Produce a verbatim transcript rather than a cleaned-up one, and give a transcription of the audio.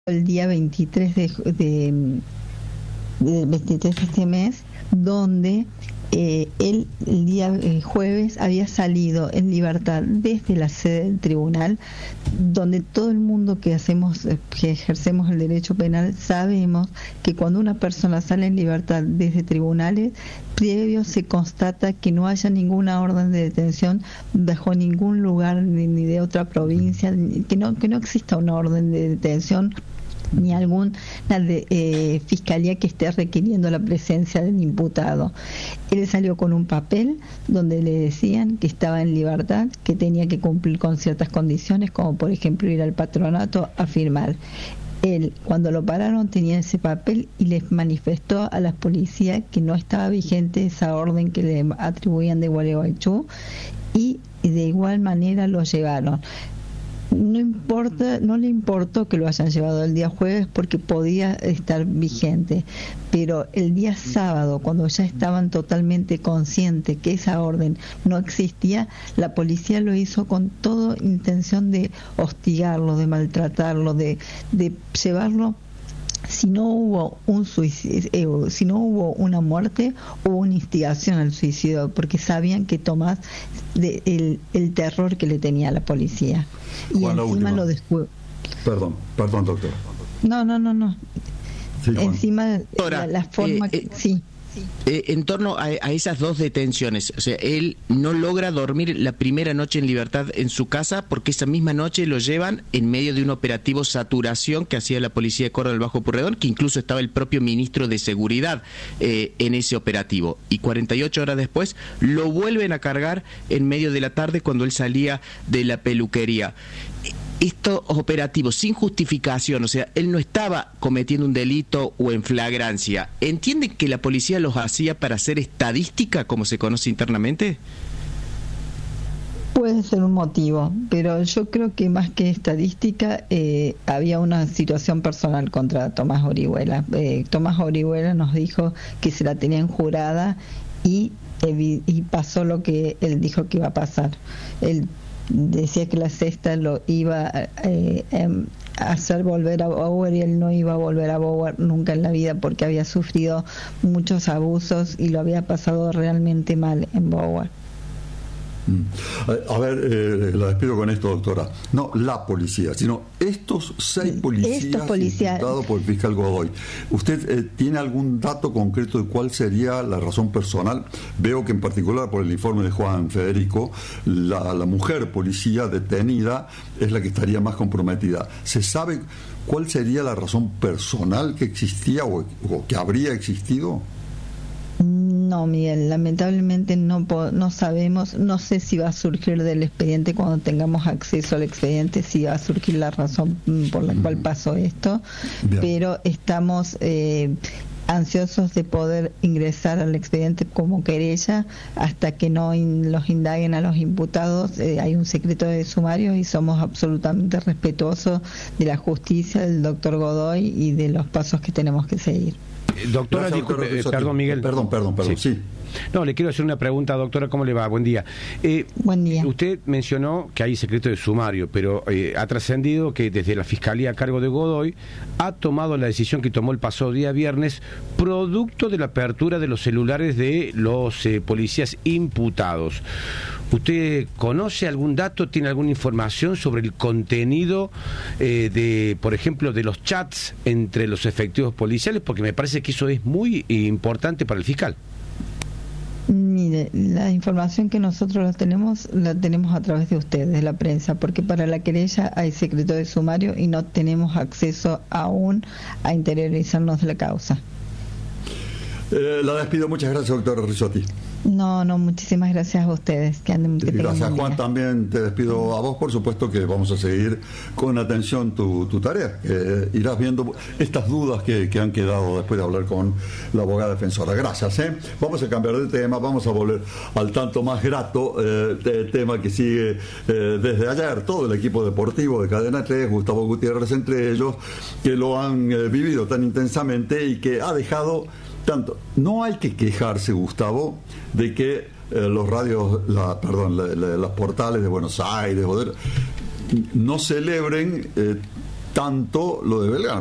el día veintitrés de, de, de veintitrés de este mes, donde eh, él el día eh, jueves había salido en libertad desde la sede del tribunal, donde todo el mundo que hacemos, que ejercemos el derecho penal, sabemos que cuando una persona sale en libertad desde tribunales, previo se constata que no haya ninguna orden de detención bajo ningún lugar ni, ni de otra provincia, que no que no exista una orden de detención ni alguna de, eh, fiscalía que esté requiriendo la presencia del imputado. Él salió con un papel donde le decían que estaba en libertad, que tenía que cumplir con ciertas condiciones, como por ejemplo ir al patronato a firmar. Él, cuando lo pararon, tenía ese papel y les manifestó a la policía que no estaba vigente esa orden que le atribuían de Gualeguaychú, y de igual manera lo llevaron. No importa, no le importó que lo hayan llevado el día jueves porque podía estar vigente, pero el día sábado, cuando ya estaban totalmente conscientes que esa orden no existía, la policía lo hizo con toda intención de hostigarlo, de maltratarlo, de, de llevarlo. Si no hubo un suicidio, eh, si no hubo una muerte, hubo una instigación al suicidio, porque sabían que Tomás, de, el, el terror que le tenía a la policía. Y Juan, encima lo descubrió. Perdón, perdón, doctor. No, no, no, no. Sí, encima Ahora, la, la forma eh, que... eh, sí. Eh, en torno a, a esas dos detenciones, o sea, él no logra dormir la primera noche en libertad en su casa porque esa misma noche lo llevan en medio de un operativo saturación que hacía la policía de Córdoba del Bajo Pueyrredón, que incluso estaba el propio ministro de Seguridad eh, en ese operativo, y cuarenta y ocho horas después lo vuelven a cargar en medio de la tarde cuando él salía de la peluquería. Estos operativos sin justificación, o sea, él no estaba cometiendo un delito o en flagrancia, ¿entienden que la policía los hacía para hacer estadística, como se conoce internamente? Puede ser un motivo, pero yo creo que más que estadística eh, había una situación personal contra Tomás Orihuela. Eh, Tomás Orihuela nos dijo que se la tenían jurada y, eh, y pasó lo que él dijo que iba a pasar. Él decía que la sexta lo iba eh, eh, a hacer volver a Bower, y él no iba a volver a Bower nunca en la vida porque había sufrido muchos abusos y lo había pasado realmente mal en Bower. A ver, eh, la despido con esto, doctora. No la policía, sino estos seis policías, estos policías imputados por el fiscal Godoy. ¿Usted eh, tiene algún dato concreto de cuál sería la razón personal? Veo que en particular por el informe de Juan Federico, la, la mujer policía detenida es la que estaría más comprometida. ¿Se sabe cuál sería la razón personal que existía o, o que habría existido? No, Miguel, lamentablemente no no sabemos, no sé si va a surgir del expediente cuando tengamos acceso al expediente, si va a surgir la razón por la cual pasó esto. Bien. Pero estamos eh, ansiosos de poder ingresar al expediente como querella hasta que no in, los indaguen a los imputados. Eh, hay un secreto de sumario y somos absolutamente respetuosos de la justicia, del doctor Godoy y de los pasos que tenemos que seguir. Doctora, Gracias, disculpe, doctor, eh, perdón, Miguel. Perdón, perdón, perdón, sí. sí. No, le quiero hacer una pregunta, doctora, ¿cómo le va? Buen día. Eh, Buen día. Usted mencionó que hay secreto de sumario, pero eh, ha trascendido que desde la Fiscalía a cargo de Godoy ha tomado la decisión que tomó el pasado día viernes, producto de la apertura de los celulares de los eh, policías imputados. ¿Usted conoce algún dato, tiene alguna información sobre el contenido eh, de, por ejemplo, de los chats entre los efectivos policiales? Porque me parece que eso es muy importante para el fiscal. Mire, la información que nosotros tenemos, la tenemos a través de ustedes, de la prensa, porque para la querella hay secreto de sumario y no tenemos acceso aún a interiorizarnos de la causa. Eh, la despido, muchas gracias, doctor Rizzotti. No, no, muchísimas gracias a ustedes. Que anden, que gracias, Juan. Día. También te despido a vos, por supuesto que vamos a seguir con atención tu, tu tarea. Eh, irás viendo estas dudas que, que han quedado después de hablar con la abogada defensora. Gracias. ¿eh? Vamos a cambiar de tema, vamos a volver al tanto más grato eh, de, tema que sigue eh, desde ayer todo el equipo deportivo de Cadena tres, Gustavo Gutiérrez entre ellos, que lo han eh, vivido tan intensamente y que ha dejado tanto. No hay que quejarse, Gustavo, de que eh, los radios, la, perdón, la, la, los portales de Buenos Aires, joder, no celebren eh, tanto lo de Belgrano.